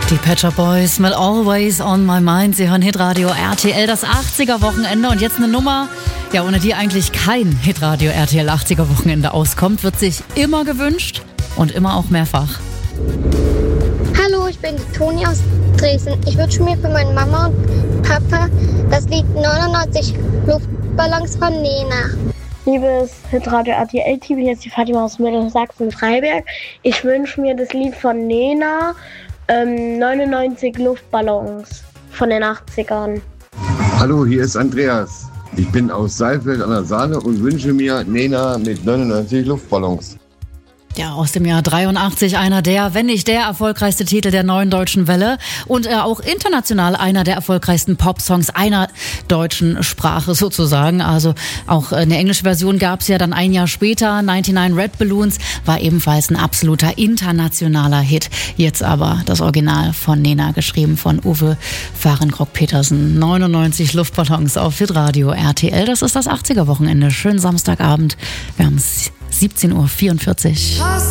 Die Pet Shop Boys mit Always on My Mind. Sie hören Hitradio RTL, das 80er-Wochenende. Und jetzt eine Nummer, ja, ohne die eigentlich kein Hitradio RTL 80er-Wochenende auskommt, wird sich immer gewünscht und immer auch mehrfach. Hallo, ich bin die Toni aus Dresden. Ich wünsche mir für meine Mama und Papa das Lied 99 Luftballons von Nena. Liebes Hitradio RTL-Team, hier ist die Fatima aus Mittelsachsen-Freiberg. Ich wünsche mir das Lied von Nena, 99 Luftballons von den 80ern. Hallo, hier ist Andreas. Ich bin aus Saalfeld an der Saale und wünsche mir Nena mit 99 Luftballons. Ja, aus dem Jahr 83 einer der, wenn nicht der erfolgreichste Titel der neuen deutschen Welle und auch international einer der erfolgreichsten Popsongs einer deutschen Sprache sozusagen. Also auch eine englische Version gab es ja dann ein Jahr später. 99 Red Balloons war ebenfalls ein absoluter internationaler Hit. Jetzt aber das Original von Nena, geschrieben von Uwe Fahrenkrock-Petersen. 99 Luftballons auf Hitradio RTL. Das ist das 80er-Wochenende. Schönen Samstagabend. Wir haben 17:44 Uhr.